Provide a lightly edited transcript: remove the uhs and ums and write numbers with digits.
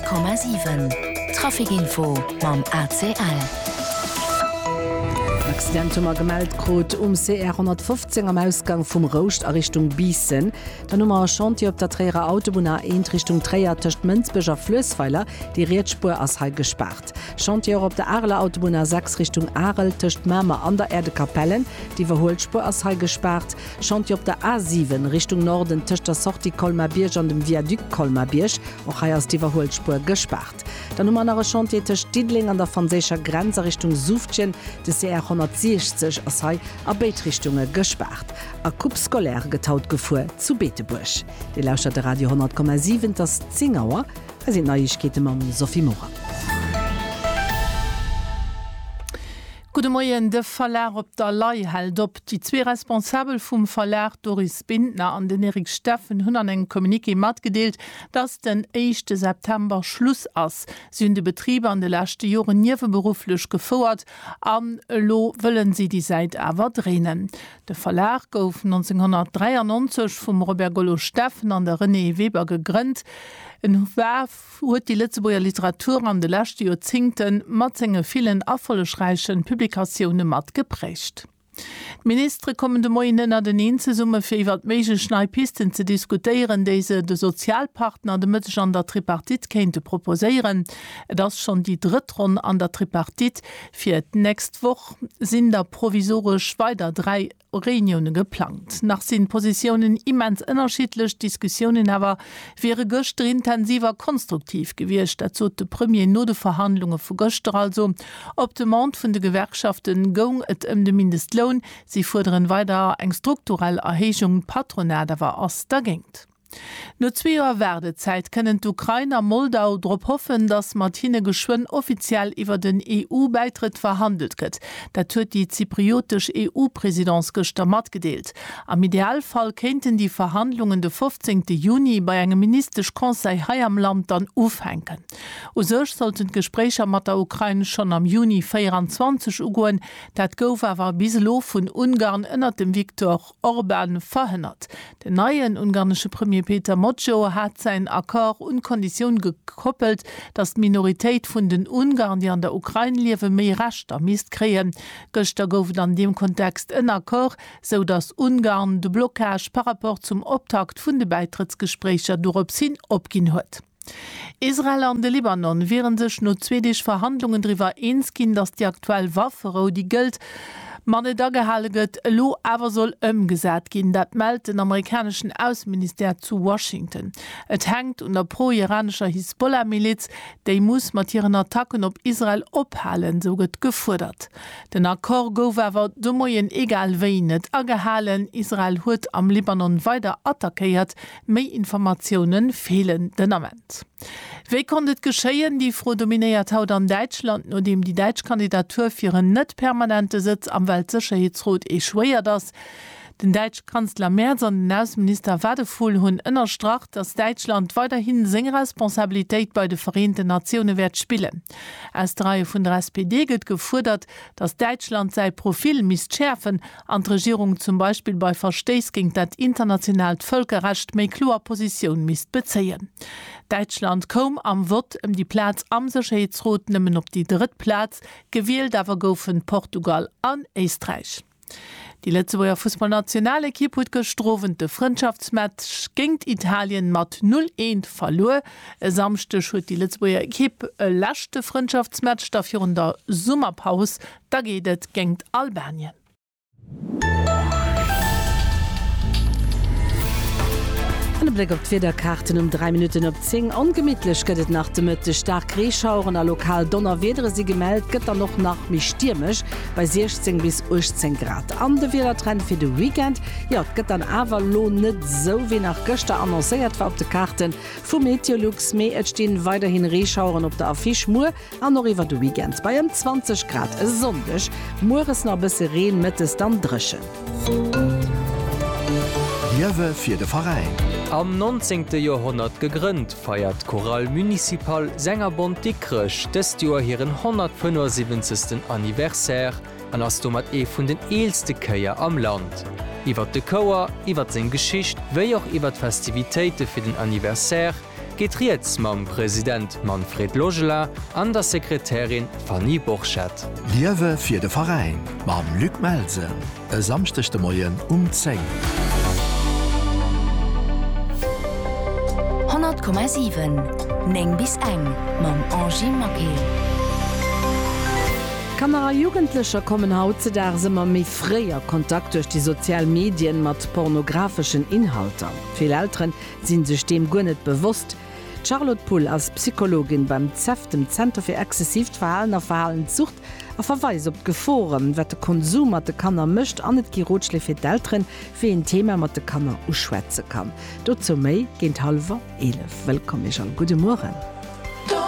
100,7 Trafikinfo mam ACL. Accidentummer gemeldt krot CR 115 am Ausgang vum Roust a Richtung Biessen. Der Nummer Chanti op der Träger Autobahn ent Richtung Träger töcht Münzbecher Flössweiler, die Riedspur as Hai gespart. Chanti op der Arler Autobahn 6 Richtung Arel töcht Mämer an der Erde Kapellen, die Verholspur as Hai gespart. Chanti op der A7 Richtung Norden töcht der Sorti Kolmabierg an dem Viadukt Kolmabierg, och Hai as die Verholspur gespart. Der Nummer nach Chanti töcht Diedling an der franzesischer Grenze Richtung Suftchen, de CR 160 as Hai a Beitrichtungen gespart. A Kuppskolär getaut gefuhr zu Beetebusch. Die lauscht der Radio 100,7 das Zingauer, as in Neuigkeiten am Sophie Mora. Gute Morgen, de Verlag op der Lei hält op. Die zwei Responsabel vum Verlag Doris Bindner an den Erik Steffen hunn an eng Kommuniqué matgedeelt, dats den 1. September Schluss ass. Sie hun de Betriebe an de lachte Jore nieweberuflech gefoert, an lo wëllen sie die Seit awer drehen. De Verlag gouf 1993 vum Robert Gollo Steffen an der René Weber gegrünnt. En Werf huet die Litzebuer Literatur an de lachte Jozingten matzinge vielen affollegreichen Publikationen mat geprecht. Ministre kommen de Moinen an den Inselsumme fir iwwer méige Schneipisten ze diskutieren, déise de Sozialpartner de Mëttech an der Tripartit kennte proposéieren. Das schon die Drittrun an der Tripartit fir d näst woch sinn der provisorisch weiter 3 Reunionen geplant. Nach sinn Positionen immens ënnerschiedlech Diskussionen awer wäre Göster intensiver konstruktiv gewircht, dazu de Premier no de Verhandlungen vu Göster also. Op dem Mont vun de Gewerkschaften gong et de Mindestlohn, sie forderen weiter eng strukturell Erhechung patronär dawer ass da gingt. No 2 Joer Werdezeit können d'Ukrainer Moldau drop hoffen, dass Martine Geschwun offiziell iwwer den EU-Beitritt verhandelt gëtt. Dat huet die zypriotisch EU-Präsidentz gëster matgedeelt. Am Idealfall kennten die Verhandlungen de 15. Juni bei engem ministersch Konseil Hai am Land dann aufhängen. O sech sollten Gesprächer mat der Ukraine schon am Juni 24 ugoen, dat gouf awer biselo vun Ungarn ënner dem Viktor Orban verhënnert. Den neuen ungarnische Premier Peter Mojo hat sein Akkor und Kondition gekoppelt, dass die Minorität von den Ungarn, die an der Ukraine leben, mehr Recht am Mist kreen. Gestern gouf an dem Kontext ein Akkor, so dass Ungarn de Blockage par rapport zum Auftakt von den Beitrittsgesprächen durch Sinn abgehen hat. Israel an de Libanon wären sich nur zweidig Verhandlungen darüber eins gehen, dass die aktuelle Waffe, die gilt, man da gehalget lo awer soll ëmgesät gin, dat meldt den amerikanischen Außenminister zu Washington. Et hängt unter pro-iranischer Hisbollah-Miliz, déi muss mat ihren Attacken op Israel ophalen, so gëtt gefordert. Den Akkor gouf awer de moien egal wéi net agehalen, Israel huet am Libanon weiter attackiert, méi Informationen fehlen den Amment. Wie konntet geschehen, die froh dominiert haut an Deutschland, nur dem die Deutschkandidatur für einen nicht permanente Sitz am Weltsicherheitsrat schwer das. Den deutschen Kanzler Merz und den Außenminister Wadefuhl hun innerstracht, dass Deutschland weiterhin seine Responsabilität bei den Vereinten Nationen wird spielen. Aus der Reihe von der SPD wird gefordert, dass Deutschland sein Profil schärfen, an die Regierung zum Beispiel bei Verstoß gegen das internationale Völkerrecht mehr klare Position beziehen. Deutschland kom am wird die Platz am Sicherheitsrat nimmen op die Drittplatz, gewählt aber goufen Portugal an Österreich. Die letzte Fußballnationalequipe hat gestroven de Freundschaftsmatch gegen Italien mat 0-1 verlor. Samstag hat die letzte Equipe letzte Freundschaftsmatch dafür in der Sommerpause. Da geht es gegen Albanien. Ein Blick auf die Wetterkarten 3 Minuten ab 10. Ungemütlich geht es nach dem Mittag stark Rehschauern, a lokal Donnerwetter sie gemeldet, geht dann noch nach mich stürmisch bei 16 bis 18 Grad. An der Wettertrend für den Weekend, ja, geht dann aber nicht so wie nach gestern annonciert war auf den Karten vom Meteorlux. Mehr stehen weiterhin Rehschauern auf der Affiche-Mur, an noch über den Weekend. Bei 20 Grad sonnig, morgens noch ein bisschen Regen, mit es dann drischen. Jewe für den Verein. Am 19. Jahrhundert gegrünnt feiert Choral Municipal Sängerbund die Krösch des Jahr ihren 175. Anniversaire an as du mat vun den eelste Köier am Land. Iwer de Chor, iwwer seg Geschicht, wéi auch iwwer Festivitéite fir den Anniversaire, geht jetzt mam Präsident Manfred Logela an der Sekretärin Fanny Borchat. Liewe fir de Verein, mam Lück Melsen, e samstechte Moien 10. 10,7 Neng bis eng mam Angie Makel. Kanner Jugendlicher kommen hautze der simmer méi fréier Kontakt durch die Sozialmedien mat pornografischen Inhalter. Viel Eltern sind sich dem gunnet bewusst. Charlotte Pohl als Psychologin beim ZEF, dem Center für exzessiv Verhaltener Verhaltenssucht, verweis op Geforen, wat de Konsum mat de Kanner mischt an net Girotschle fir d'Eltern fir ein Thema mat de Kanner uschwäze kann. Dozo méi géint halber 11. Willkommen, Guten Morgen.